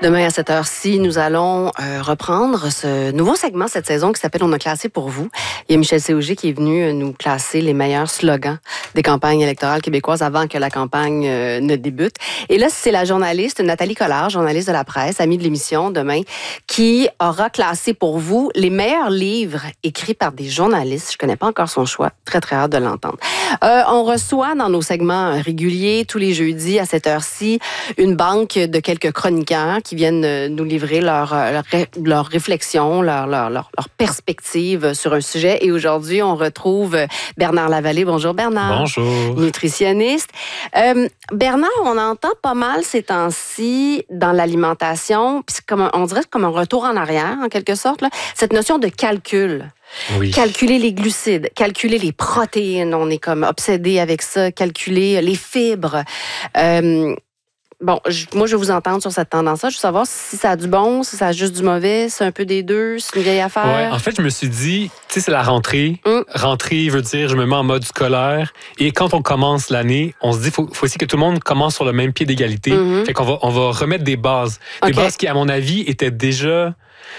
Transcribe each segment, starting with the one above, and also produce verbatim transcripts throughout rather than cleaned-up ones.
Demain à cette heure-ci, nous allons euh, reprendre ce nouveau segment cette saison qui s'appelle « On a classé pour vous ». Il y a Michel Séauger qui est venu nous classer les meilleurs slogans des campagnes électorales québécoises avant que la campagne euh, ne débute. Et là, c'est la journaliste Nathalie Collard, journaliste de la presse, amie de l'émission Demain, qui aura classé pour vous les meilleurs livres écrits par des journalistes. Je connais pas encore son choix. Très, très hâte de l'entendre. Euh, on reçoit dans nos segments réguliers, tous les jeudis à cette heure-ci, une banque de quelques chroniqueurs qui viennent nous livrer leur, leur, leur réflexion, leur, leur, leur, leur perspective sur un sujet. Et aujourd'hui, on retrouve Bernard Lavallée. Bonjour Bernard. Bonjour. Nutritionniste. Euh, Bernard, on entend pas mal ces temps-ci dans l'alimentation, puis c'est comme un, on dirait comme un retour en arrière, en quelque sorte, là, cette notion de calcul. Oui. Calculer les glucides, calculer les protéines, on est comme obsédé avec ça, calculer les fibres. Euh, bon, je, moi, je vais vous entendre sur cette tendance-là. Je veux savoir si ça a du bon, si ça a juste du mauvais, c'est un peu des deux, c'est une vieille affaire. Ouais, en fait, je me suis dit, tu sais, c'est la rentrée. Mm. Rentrée veut dire, je me mets en mode scolaire. Et quand on commence l'année, on se dit, il faut, faut aussi que tout le monde commence sur le même pied d'égalité. Mm-hmm. Fait qu'on va, on va remettre des bases. Des okay. bases qui, à mon avis, étaient déjà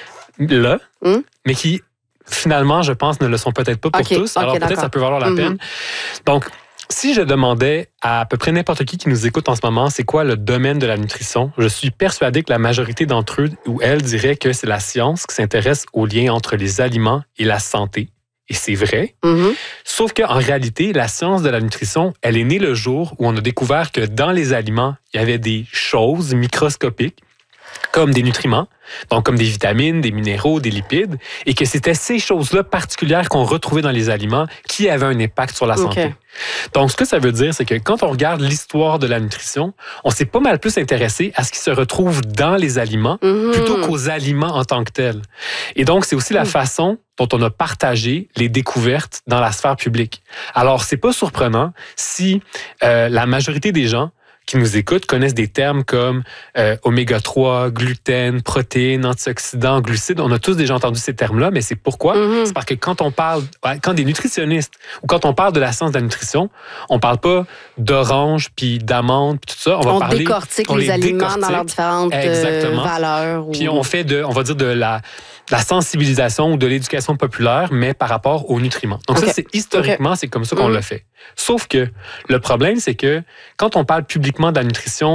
là, mm. mais qui... finalement, je pense, ne le sont peut-être pas pour okay, tous. Alors, okay, peut-être d'accord. ça peut valoir la mm-hmm. peine. Donc, si je demandais à à peu près n'importe qui qui nous écoute en ce moment, c'est quoi le domaine de la nutrition, je suis persuadé que la majorité d'entre eux ou elles diraient que c'est la science qui s'intéresse aux liens entre les aliments et la santé. Et c'est vrai. Mm-hmm. Sauf qu'en réalité, la science de la nutrition, elle est née le jour où on a découvert que dans les aliments, il y avait des choses microscopiques comme des nutriments, donc comme des vitamines, des minéraux, des lipides, et que c'était ces choses-là particulières qu'on retrouvait dans les aliments qui avaient un impact sur la santé. Okay. Donc, ce que ça veut dire, c'est que quand on regarde l'histoire de la nutrition, on s'est pas mal plus intéressé à ce qui se retrouve dans les aliments mm-hmm. plutôt qu'aux aliments en tant que tels. Et donc, c'est aussi la mm. façon dont on a partagé les découvertes dans la sphère publique. Alors, c'est pas surprenant si euh, la majorité des gens qui nous écoutent connaissent des termes comme euh, oméga trois, gluten, protéines, antioxydants, glucides. On a tous déjà entendu ces termes-là, mais c'est pourquoi? Mm-hmm. C'est parce que quand on parle, quand des nutritionnistes ou quand on parle de la science de la nutrition, on parle pas d'orange puis d'amandes puis tout ça. On va on parler, décortique on les, les aliments décortique. Dans leurs différentes Exactement. valeurs. Puis ou... on fait de, on va dire de la de la sensibilisation ou de l'éducation populaire, mais par rapport aux nutriments. Donc okay. ça, c'est historiquement, okay. c'est comme ça qu'on mmh. le fait. Sauf que le problème, c'est que quand on parle publiquement de la nutrition,